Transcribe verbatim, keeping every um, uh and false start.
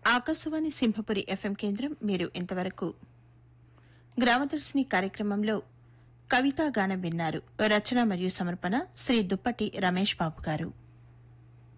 Akashvani Simhapuri FM కేంద్రం. మీరు ఇంతవరకు గ్రామదర్శిని కార్యక్రమంలో కవితా గానం విన్నారు. రచన మరియు సమర్పణ శ్రీ దుప్పటి రమేష్ బాబు గారు.